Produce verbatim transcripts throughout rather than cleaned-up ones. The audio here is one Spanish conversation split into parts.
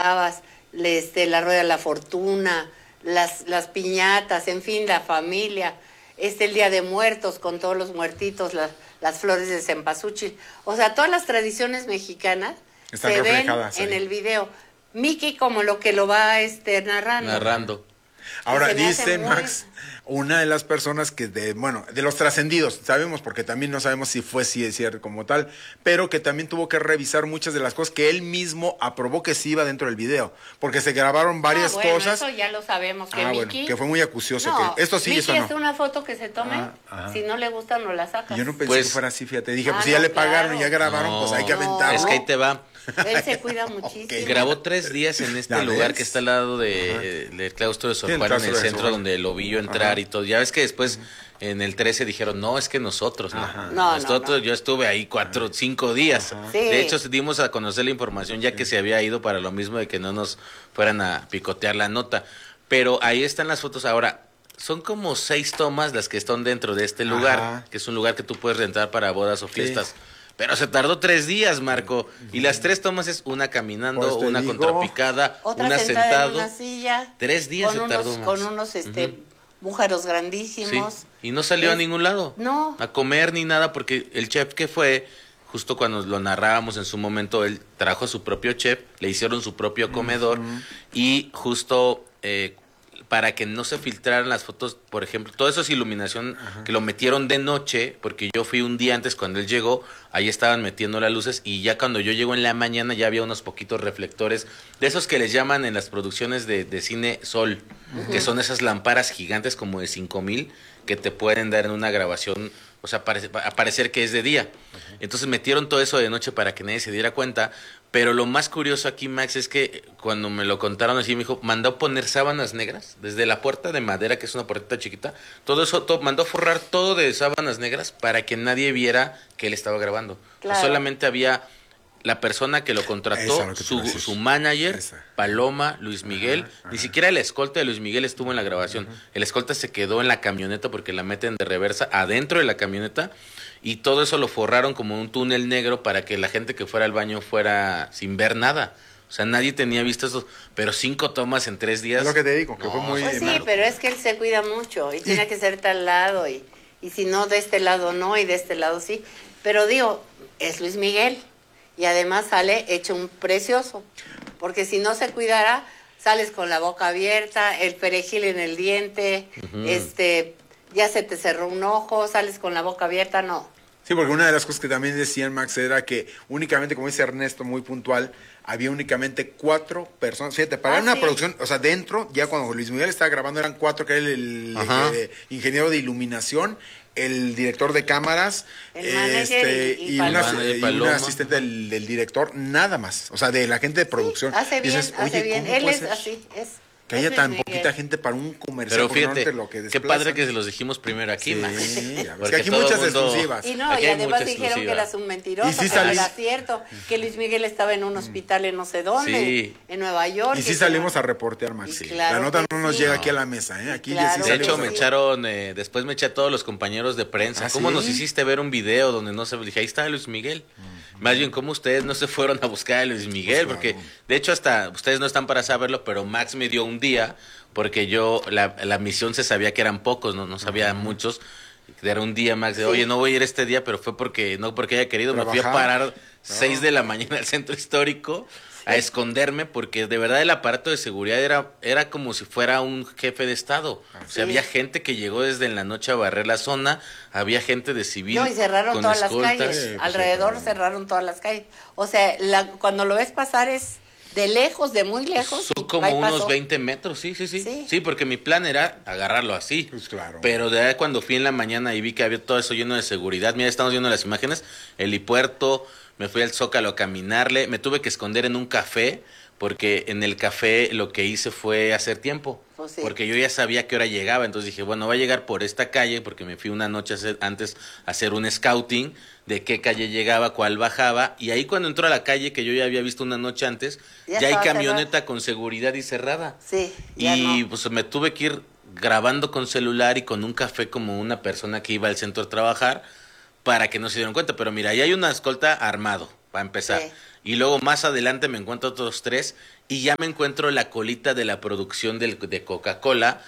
comentabas, le- este, la rueda de la fortuna, las, las piñatas, en fin, la familia, este, el Día de Muertos con todos los muertitos, las, las flores de cempasúchil. O sea, todas las tradiciones mexicanas Están se ven reflejadas en ahí. el video. Mickey como lo que lo va este, narrando. Narrando. Ahora se me hace dice muy- Max, una de las personas que de, bueno, de los trascendidos, sabemos, porque también no sabemos si fue si es cierto como tal, pero que también tuvo que revisar muchas de las cosas que él mismo aprobó que sí iba dentro del video, porque se grabaron varias Ah, bueno, cosas. eso ya lo sabemos, que Ah, Mickey... bueno, que fue muy acucioso. No, que esto sí, Mickey eso no. es una foto que se tome, Ah, ajá. si no le gusta no la sacas. Yo no pensé Pues- que fuera así, fíjate. Dije, Ah, pues si ya no, le pagaron y ya claro. grabaron, No, pues hay que no. aventarlo. Es que ahí te va. Él se cuida muchísimo. Ok. Grabó tres días en este ¿Ya lugar ves? que está al lado de, eh, del claustro de Sor Sí, el Juana, en el claustro de Sor centro Juana. donde lo vi yo entrar Ajá. y todo. Ya ves que después en el trece dijeron, no, es que nosotros, no. Ajá. No, nosotros, no, no. yo estuve ahí cuatro, cinco días. Sí. De hecho, dimos a conocer la información ya que se había ido para lo mismo de que no nos fueran a picotear la nota. Pero ahí están las fotos. Ahora, son como seis tomas las que están dentro de este lugar, Ajá. que es un lugar que tú puedes rentar para bodas o Sí. fiestas. Pero se tardó tres días, Marco. Y las tres tomas es una caminando, Pues te una digo. contrapicada, Otra una sentada sentado. en una silla. Tres días con se unos, tardó más. Con unos este, Ujú. bújaros Sí. grandísimos. Y no salió a Es- ningún lado. No. A comer ni nada, porque el chef que fue, justo cuando lo narrábamos en su momento, él trajo a su propio chef, le hicieron su propio comedor y justo eh, para que no se filtraran las fotos, por ejemplo, todo eso es iluminación que lo metieron de noche, porque yo fui un día antes cuando él llegó, ahí estaban metiendo las luces y ya cuando yo llego en la mañana ya había unos poquitos reflectores, de esos que les llaman en las producciones de, de cine sol, que son esas lámparas gigantes como de cinco mil que te pueden dar en una grabación, o sea, parece, a parecer que es de día. Entonces metieron todo eso de noche para que nadie se diera cuenta, pero lo más curioso aquí, Max, es que cuando me lo contaron así, me dijo, mandó poner sábanas negras desde la puerta de madera, que es una puertita chiquita, todo eso, todo, mandó forrar todo de sábanas negras para que nadie viera que él estaba grabando. Claro. Solamente había la persona que lo Eso contrató, es lo que te su, iba a decir. su manager, Esa. Paloma, Luis Miguel, Ajá, ni ajá. siquiera el escolta de Luis Miguel estuvo en la grabación. El escolta se quedó en la camioneta porque la meten de reversa adentro de la camioneta y todo eso lo forraron como un túnel negro para que la gente que fuera al baño fuera sin ver nada. O sea, nadie tenía visto eso, pero cinco tomas en tres días. Es lo que te digo, que fue muy... Pues sí, malo. pero es que él se cuida mucho y tiene que ser tal lado y, y si no, de este lado no y de este lado sí. Pero digo, es Luis Miguel y además sale hecho un precioso, porque si no se cuidara, sales con la boca abierta, el perejil en el diente, este, ya se te cerró un ojo, sales con la boca abierta, no. Sí, porque una de las cosas que también decían, Max, era que únicamente, como dice Ernesto, muy puntual, había únicamente cuatro personas. Fíjate, para Ah, una sí. producción, o sea, dentro, ya cuando Luis Miguel estaba grabando, eran cuatro, que era el, el, Ajá. eh, ingeniero de iluminación, el director de cámaras, El manager y- y y, una, Paloma. y Paloma. una asistente del, del director, nada más. O sea, de la gente de producción. Hace bien, Dices, hace oye, bien. ¿cómo Él puede es ser así, es. que es haya Luis tan Miguel. poquita gente para un comercial? Pero porque fíjate, normalmente lo que qué padre desplazan- que se los dijimos primero aquí, Sí, Max. ya ves, que Porque aquí todo muchas mundo- exclusivas. Y no, Aquí y hay además mucha dijeron que exclusiva. eras un mentiroso, Y sí que salí- no era cierto, que Luis Miguel estaba en un hospital en no sé dónde, Sí. en Nueva York. Y sí que salimos no- a reportear, Max. Y Sí. claro La nota que no nos sí. llega No. aquí a la mesa, ¿eh? Aquí Claro ya sí De que hecho, salimos me a- sí. echaron, eh, después me eché a todos los compañeros de prensa. ¿Ah, ¿Cómo sí? nos hiciste ver un video donde no se... Dije, ahí está Luis Miguel. Más bien, ¿cómo ustedes no se fueron a buscar a Luis Miguel? Pues claro. Porque, de hecho, hasta ustedes no están para saberlo, pero Max me dio un día, porque yo, la, la misión se sabía que eran pocos, no, no sabía muchos. Era un día, Max, de, Sí. oye, no voy a ir este día, pero fue porque, no porque haya querido, me fui a Trabajar. parar seis de la mañana al centro histórico a esconderme, porque de verdad el aparato de seguridad era, era como si fuera un jefe de Estado. O sea, Sí. había gente que llegó desde en la noche a barrer la zona, había gente de civil. No, y cerraron con todas escoltas. las calles, Sí, pues, alrededor sí, cerraron todas las calles. O sea, la, cuando lo ves pasar es de lejos, de muy lejos. Son y como va y unos pasó. veinte metros, sí, sí, sí, Sí. sí. porque mi plan era agarrarlo así. Pues claro. Pero de ahí cuando fui en la mañana y vi que había todo eso lleno de seguridad, mira, estamos viendo las imágenes, helipuerto, me fui al Zócalo a caminarle, me tuve que esconder en un café, porque en el café lo que hice fue hacer tiempo. Pues sí. Porque yo ya sabía que hora llegaba, entonces dije, bueno, va a llegar por esta calle, porque me fui una noche a hacer- antes a hacer un scouting de qué calle llegaba, cuál bajaba, y ahí cuando entró a la calle, que yo ya había visto una noche antes, Ya ya, hay estaba camioneta cerrada. con seguridad y cerrada. Sí, ya Y no. pues me tuve que ir grabando con celular y con un café como una persona que iba al centro a trabajar para que no se dieran cuenta. Pero mira, ahí hay una escolta armado, para empezar. Sí. Y luego más adelante me encuentro otros tres y ya me encuentro la colita de la producción del, de Coca-Cola,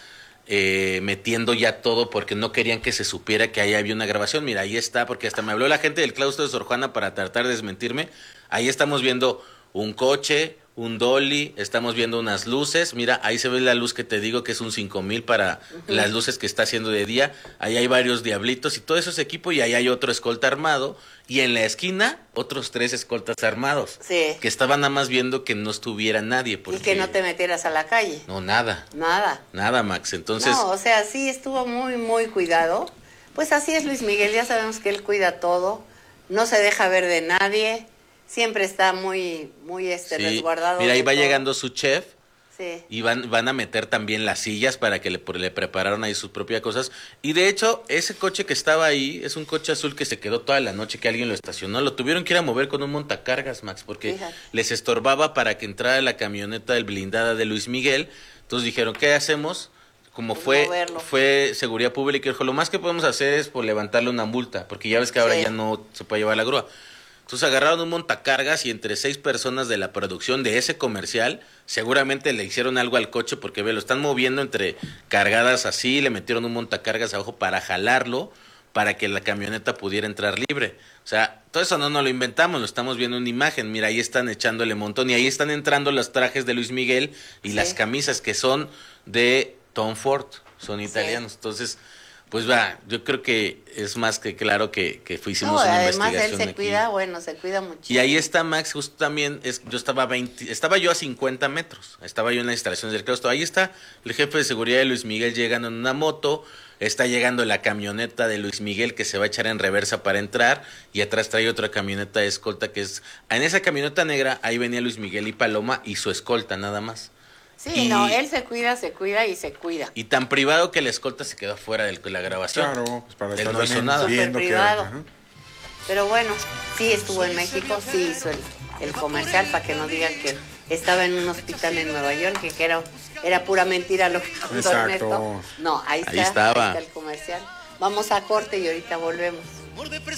eh, metiendo ya todo porque no querían que se supiera que ahí había una grabación. Mira, ahí está, porque hasta me habló la gente del claustro de Sor Juana para tratar de desmentirme. Ahí estamos viendo un coche, un dolly, estamos viendo unas luces. Mira, ahí se ve la luz que te digo que es un cinco mil para uh-huh. las luces que está haciendo de día. Ahí hay varios diablitos y todo eso es equipo, y ahí hay otro escolta armado. Y en la esquina, otros tres escoltas armados. Sí. Que estaban nada más viendo que no estuviera nadie. Porque... Y que no te metieras a la calle. No, nada. Nada. Nada, Max. Entonces... No, o sea, sí estuvo muy, muy cuidado. Pues así es Luis Miguel, ya sabemos que él cuida todo. No se deja ver de nadie. Siempre está muy, muy este, sí. resguardado. Mira, ahí va todo. llegando su chef. Sí. Y van, van a meter también las sillas para que le, le prepararon ahí sus propias cosas. Y de hecho, ese coche que estaba ahí es un coche azul que se quedó toda la noche, que alguien lo estacionó. Lo tuvieron que ir a mover con un montacargas, Max, porque Fíjate. les estorbaba para que entrara la camioneta del blindada de Luis Miguel. Entonces dijeron, ¿qué hacemos? Como pues fue moverlo. fue seguridad pública, dijo, lo más que podemos hacer es por levantarle una multa, porque ya ves que ahora sí. ya no se puede llevar la grúa. Entonces agarraron un montacargas y entre seis personas de la producción de ese comercial seguramente le hicieron algo al coche, porque ve, lo están moviendo entre cargadas así, le metieron un montacargas abajo para jalarlo, para que la camioneta pudiera entrar libre. O sea, todo eso no nos lo inventamos, lo estamos viendo en imagen. Mira, ahí están echándole montón y ahí están entrando los trajes de Luis Miguel y sí. las camisas que son de Tom Ford, son italianos. Sí. Entonces... Pues va, yo creo que es más que claro que, que hicimos no, una además investigación. Además él se aquí. cuida, bueno, se cuida muchísimo. Y ahí está Max, justo también, es, yo estaba veinte, estaba yo a cincuenta metros, estaba yo en las instalaciones del claustro. Ahí está el jefe de seguridad de Luis Miguel llegando en una moto, está llegando la camioneta de Luis Miguel que se va a echar en reversa para entrar, y atrás trae otra camioneta de escolta que es... En esa camioneta negra, ahí venía Luis Miguel y Paloma y su escolta nada más. Sí, y, no, él se cuida, se cuida y se cuida. Y tan privado que la escolta se quedó fuera de la grabación. Claro, pues para él estar no hizo nada. Súper privado. Que, pero bueno, sí estuvo en México, sí hizo el, el comercial, para que no digan que estaba en un hospital en Nueva York, que, que era, era pura mentira lo que contó Ernesto. No, ahí está, ahí estaba. Ahí está el comercial. Vamos a corte y ahorita volvemos.